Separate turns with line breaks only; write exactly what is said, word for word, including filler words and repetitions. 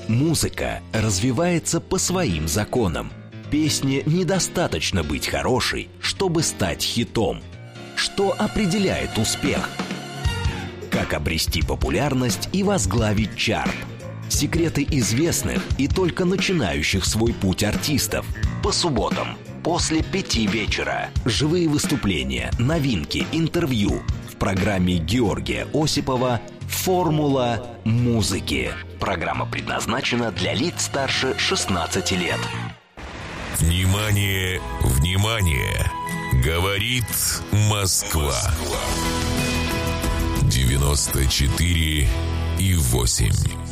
Музыка развивается по своим законам. Песне недостаточно быть хорошей, чтобы стать хитом. Что определяет успех? Как обрести популярность и возглавить чарт? Секреты известных и только начинающих свой путь артистов. По субботам после пяти вечера. Живые выступления, новинки, интервью в программе Георгия Осипова «Формула музыки». Программа предназначена для лиц старше шестнадцати лет.
Внимание, внимание! Говорит Москва. девяносто четыре и восемь.